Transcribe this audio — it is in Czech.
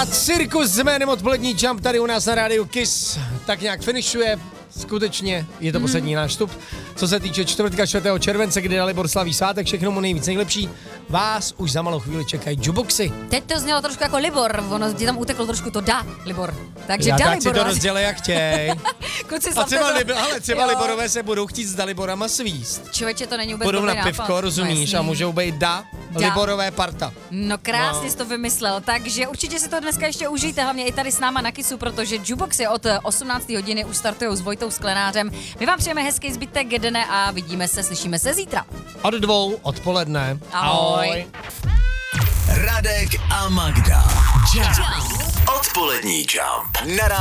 A cirkus s jménem Odpolední Jump tady u nás na rádiu Kiss tak nějak finišuje. Skutečně je to poslední náš vstup. Co se týče čtvrtka 4. července, kdy Dalibor slaví svátek, všechno mu nejvíc nejlepší. Vás už za malou chvíli čekají juboxy. Teď to znělo trošku jako Libor, ono ti tam uteklo trošku to da, Libor. Takže Já da tak si Libor. to rozdělej jak chtěj. Kluci, A třeba Jo. Liborové se budou chtít s Daliborama svíst. Člověče, to není vůbec Budou dobrý na pivko, nápad. rozumíš, No, a můžou být Liborové parta. No krásně jsi to vymyslel, takže určitě si to dneska ještě užijte, hlavně i tady s náma na Kissu, protože juboxy od 18. hodiny už startujou s Vojtou Sklenářem. My vám přejeme hezký zbytek dne a vidíme se, slyšíme se zítra. Od 2 odpoledne. Ahoj. Radek a Magda. Jump. Odpolední Jump. Na